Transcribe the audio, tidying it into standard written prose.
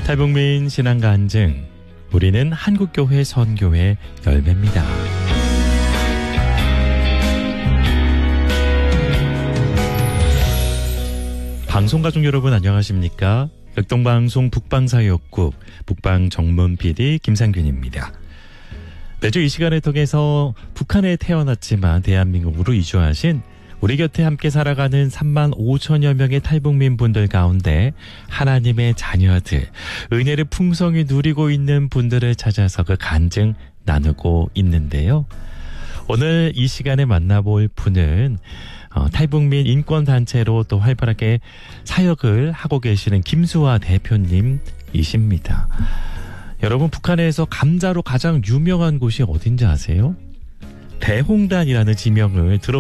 탈북민 신앙 간증. 우리는 한국교회 선교회 열매입니다. 방송가족 여러분 안녕하십니까? 극동방송 북방사역국 북방정문 PD 김상균입니다. 매주 이 시간을 통해서 북한에 태어났지만 대한민국으로 이주하신 우리 곁에 함께 살아가는 3만 5천여 명의 탈북민 분들 가운데 하나님의 자녀들, 은혜를 풍성히 누리고 있는 분들을 찾아서 그 간증 나누고 있는데요. 오늘 이 시간에 만나볼 분은 탈북민 인권단체로 또 활발하게 사역을 하고 계시는 김수아 대표님이십니다. 여러분, 북한에서 감자로 가장 유명한 곳이 어딘지 아세요? 대홍단이라는 지명을